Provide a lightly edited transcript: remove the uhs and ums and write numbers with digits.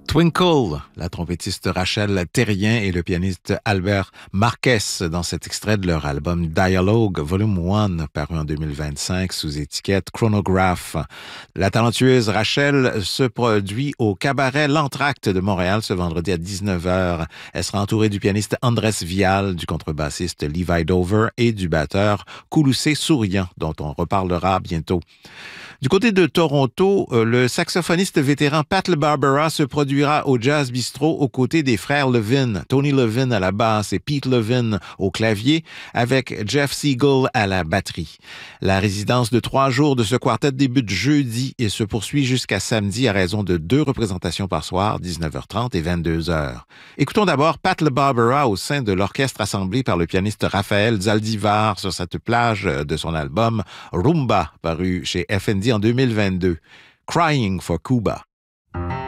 Twinkle, la trompettiste Rachel Terrien et le pianiste Albert Marquez dans cet extrait de leur album Dialogue Volume 1 paru en 2025 sous étiquette Chronograph. La talentueuse Rachel se produit au cabaret L'Entracte de Montréal ce vendredi à 19h. Elle sera entourée du pianiste Andrés Vial, du contrebassiste Levi Dover et du batteur Kouloussé Souriant dont on reparlera bientôt. Du côté de Toronto, le saxophoniste vétéran Pat LeBarbera se produira au Jazz Bistro aux côtés des frères Levin, Tony Levin à la basse et Pete Levin au clavier, avec Jeff Siegel à la batterie. La résidence de 3 jours de ce quartet débute jeudi et se poursuit jusqu'à samedi à raison de 2 représentations par soir, 19h30 et 22h. Écoutons d'abord Pat LeBarbera au sein de l'orchestre assemblé par le pianiste Raphaël Zaldivar sur cette plage de son album Rumba, paru chez FND en 2022. Crying for Cuba.